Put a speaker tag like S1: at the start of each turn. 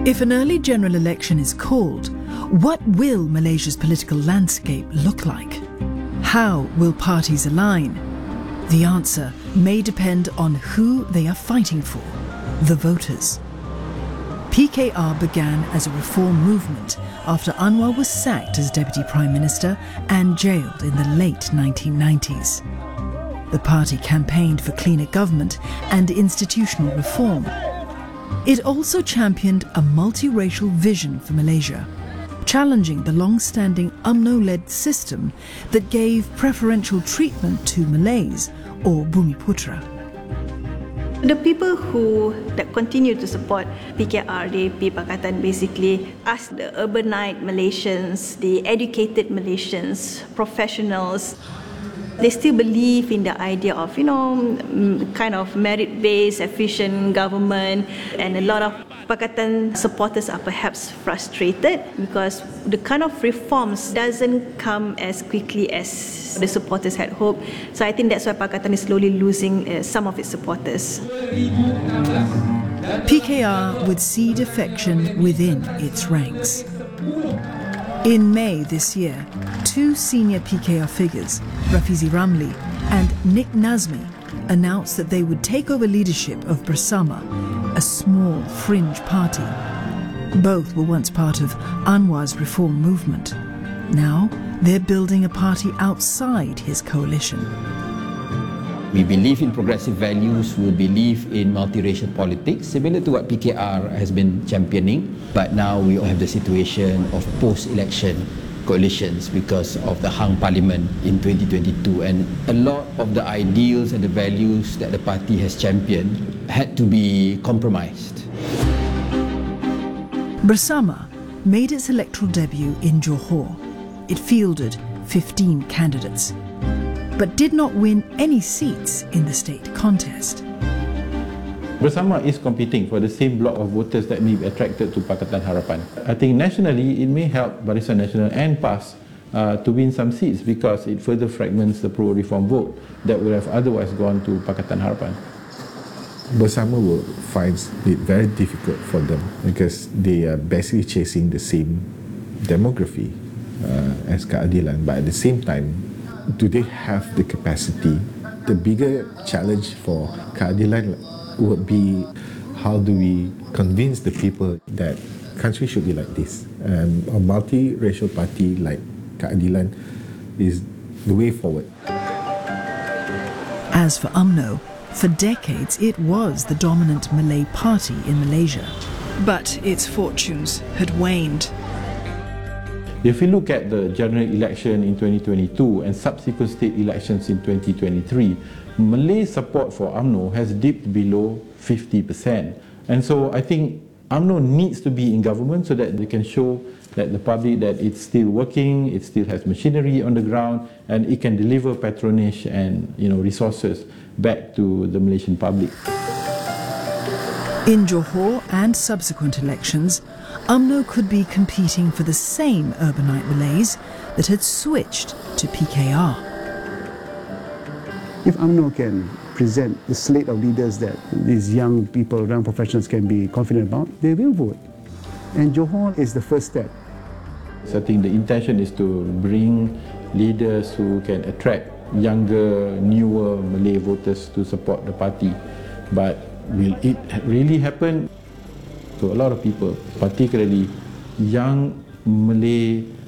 S1: If an early general election is called, what will Malaysia's political landscape look like? How will parties align? The answer may depend on who they are fighting for, the voters. PKR began as a reform movement after Anwar was sacked as Deputy Prime Minister and jailed in the late 1990s. The party campaigned for cleaner government and institutional reform. It also championed a multiracial vision for Malaysia, challenging the long-standing UMNO-led system that gave preferential treatment to Malays or Bumiputra.
S2: The people that continue to support PKR, DAP, Pakatan basically ask the urbanite Malaysians, the educated Malaysians, professionals. They still believe in the idea of, kind of merit-based, efficient government, and a lot of Pakatan supporters are perhaps frustrated because the kind of reforms doesn't come as quickly as the supporters had hoped. So I think that's why Pakatan is slowly losing some of its supporters.
S1: PKR would see defection within its ranks. In May this year, two senior PKR figures, Rafizi Ramli and Nick Nazmi, announced that they would take over leadership of Bersama, a small fringe party. Both were once part of Anwar's reform movement. Now, they're building a party outside his coalition.
S3: We believe in progressive values, we believe in multiracial politics, similar to what PKR has been championing. But now we have the situation of post-election coalitions because of the hung parliament in 2022, and a lot of the ideals and the values that the party has championed had to be compromised.
S1: Bersama made its electoral debut in Johor. It fielded 15 candidates, but did not win any seats in the state contest.
S4: Bersama is competing for the same block of voters that may be attracted to Pakatan Harapan. I think nationally it may help Barisan Nasional and PAS to win some seats because it further fragments the pro-reform vote that would have otherwise gone to Pakatan Harapan.
S5: Bersama will find it very difficult for them because they are basically chasing the same demography as Keadilan, but at the same time, do they have the capacity? The bigger challenge for Keadilan would be how do we convince the people that country should be like this, and a multiracial party like Keadilan is the way forward.
S1: As for UMNO, for decades it was the dominant Malay party in Malaysia, but its fortunes had waned.
S4: If you look at the general election in 2022 and subsequent state elections in 2023, Malay support for UMNO has dipped below 50%. And so I think UMNO needs to be in government so that they can show that the public that it's still working, it still has machinery on the ground, and it can deliver patronage and resources back to the Malaysian public.
S1: In Johor and subsequent elections, UMNO could be competing for the same urbanite Malays that had switched to PKR.
S6: If UMNO can present the slate of leaders that these young people, young professionals can be confident about, they will vote. And Johor is the first step.
S4: So I think the intention is to bring leaders who can attract younger, newer Malay voters to support the party. But will it really happen? So a lot of people, particularly young Malay